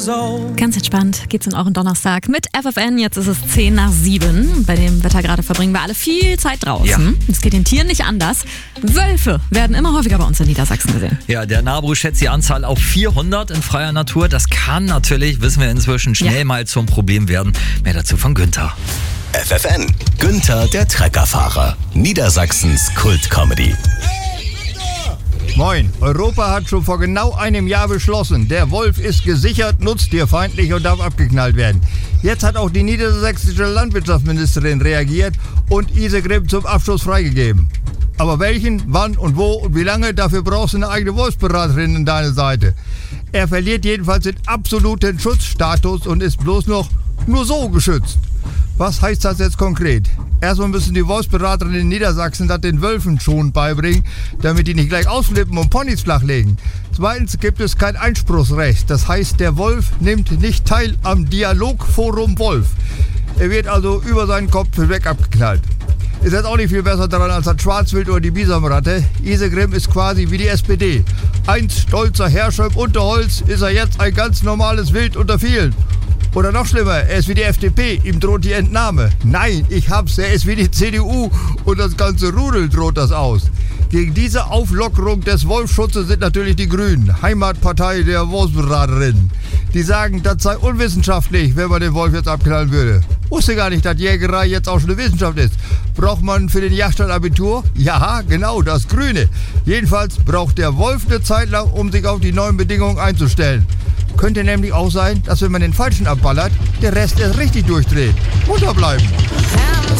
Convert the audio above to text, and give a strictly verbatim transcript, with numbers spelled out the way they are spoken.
Ganz entspannt geht's in euren Donnerstag mit F F N. Jetzt ist es zehn nach sieben. Bei dem Wetter gerade verbringen wir alle viel Zeit draußen. Ja. Es geht den Tieren nicht anders. Wölfe werden immer häufiger bei uns in Niedersachsen gesehen. Ja, der NABU schätzt die Anzahl auf vierhundert in freier Natur. Das kann natürlich, wissen wir inzwischen, schnell Ja. mal zum Problem werden. Mehr dazu von Günther. F F N, Günther der Treckerfahrer, Niedersachsens Kult-Comedy. Moin, Europa hat schon vor genau einem Jahr beschlossen, der Wolf ist gesichert, nutztierfeindlich und darf abgeknallt werden. Jetzt hat auch die niedersächsische Landwirtschaftsministerin reagiert und Isegrim zum Abschluss freigegeben. Aber welchen, wann und wo und wie lange, dafür brauchst du eine eigene Wolfsberaterin an deiner Seite. Er verliert jedenfalls den absoluten Schutzstatus und ist bloß noch nur so geschützt. Was heißt das jetzt konkret? Erstmal müssen die Wolfsberaterinnen in Niedersachsen das den Wölfen schon beibringen, damit die nicht gleich ausflippen und Ponys flachlegen. Zweitens gibt es kein Einspruchsrecht. Das heißt, der Wolf nimmt nicht teil am Dialogforum Wolf. Er wird also über seinen Kopf hinweg abgeknallt. Ist jetzt auch nicht viel besser daran als das Schwarzwild oder die Bisamratte. Isegrim ist quasi wie die S P D. Einst stolzer Herrscher im Unterholz, ist er jetzt ein ganz normales Wild unter vielen. Oder noch schlimmer, er ist wie die F D P, ihm droht die Entnahme. Nein, ich hab's, er ist wie die C D U und das ganze Rudel droht das aus. Gegen diese Auflockerung des Wolfschutzes sind natürlich die Grünen, Heimatpartei der Wolfsberaterinnen. Die sagen, das sei unwissenschaftlich, wenn man den Wolf jetzt abknallen würde. Wusste gar nicht, dass Jägerei jetzt auch schon eine Wissenschaft ist. Braucht man für den Jagdschein Abitur? Ja, genau, das Grüne. Jedenfalls braucht der Wolf eine Zeit lang, um sich auf die neuen Bedingungen einzustellen. Könnte nämlich auch sein, dass wenn man den Falschen abballert, der Rest erst richtig durchdreht. Munter bleiben.